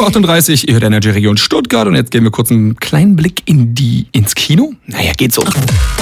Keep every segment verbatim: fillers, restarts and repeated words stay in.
Uhr achtunddreißig, ihr hört Energy Region Stuttgart und jetzt gehen wir kurz einen kleinen Blick in die, ins Kino. Naja, geht so.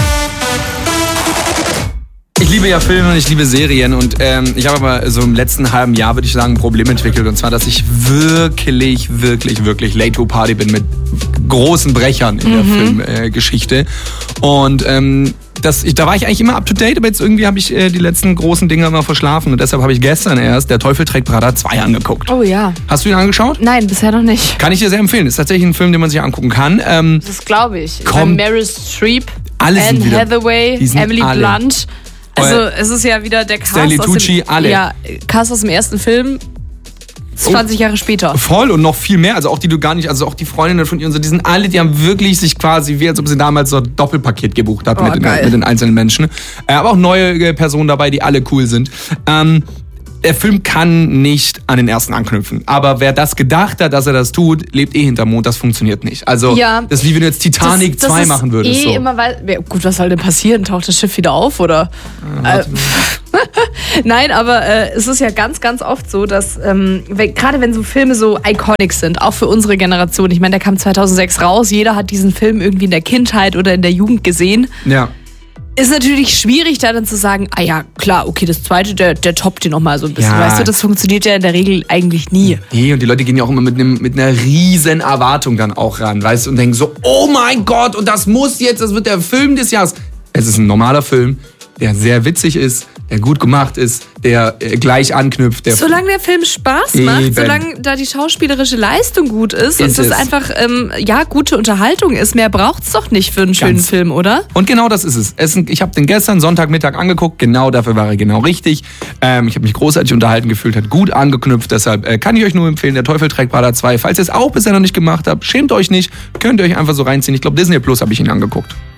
Ich liebe ja Filme und ich liebe Serien und ähm, ich habe aber so im letzten halben Jahr, würde ich sagen, ein Problem entwickelt. Und zwar, dass ich wirklich, wirklich, wirklich late to party bin mit großen Brechern in der mhm. Filmgeschichte. Äh, und ähm, das, ich, da war ich eigentlich immer up to date, aber jetzt irgendwie habe ich äh, die letzten großen Dinge immer verschlafen. Und deshalb habe ich gestern erst Der Teufel trägt Prada zwei angeguckt. Oh ja. Hast du ihn angeschaut? Nein, bisher noch nicht. Kann ich dir sehr empfehlen. Ist tatsächlich ein Film, den man sich angucken kann. Ähm, das glaube ich. Kommt, Meryl Streep, Anne Hathaway, Emily alle. Blunt. Also es ist ja wieder der Cast, Stanley Tucci, aus dem, alle. Ja, Cast aus dem ersten Film, zwanzig Jahre später. Voll und noch viel mehr, also auch die du gar nicht, also auch die Freundinnen von ihr und so, die sind alle, die haben wirklich sich quasi, wie als ob sie damals so ein Doppelpaket gebucht hat oh, mit, den, mit den einzelnen Menschen. Äh, aber auch neue Personen dabei, die alle cool sind. Ähm, Der Film kann nicht an den ersten anknüpfen. Aber wer das gedacht hat, dass er das tut, lebt eh hinterm Mond. Das funktioniert nicht. Also, ja, das ist wie wenn du jetzt Titanic das, das zwei machen würdest. Eh so. immer weil, ja, gut, was soll denn passieren? Taucht das Schiff wieder auf, oder? Ja, äh, Nein, aber äh, es ist ja ganz, ganz oft so, dass ähm, wenn, gerade wenn so Filme so iconic sind, auch für unsere Generation. Ich meine, der kam zweitausendsechs raus. Jeder hat diesen Film irgendwie in der Kindheit oder in der Jugend gesehen. Ja. Ist natürlich schwierig, da dann zu sagen, ah ja, klar, okay, das zweite, der, der toppt den nochmal so ein bisschen. Ja. Weißt du, das funktioniert ja in der Regel eigentlich nie. Nee, und die Leute gehen ja auch immer mit, einem, mit einer riesen Erwartung dann auch ran, weißt du, und denken so, oh mein Gott, und das muss jetzt, das wird der Film des Jahres. Es ist ein normaler Film, der sehr witzig ist, der gut gemacht ist, der äh, gleich anknüpft. Der solange der Film Spaß macht, Eben. solange da die schauspielerische Leistung gut ist, ist und es einfach ähm, ja, gute Unterhaltung ist, mehr braucht's doch nicht für einen Ganz. schönen Film, oder? Und genau das ist es. es ich habe den gestern Sonntagmittag angeguckt, genau dafür war er genau richtig. Ähm, ich habe mich großartig unterhalten gefühlt, hat gut angeknüpft, deshalb äh, kann ich euch nur empfehlen, Der Teufel trägt Prada zwei. Falls ihr es auch bisher noch nicht gemacht habt, schämt euch nicht, könnt ihr euch einfach so reinziehen. Ich glaube, Disney Plus habe ich ihn angeguckt.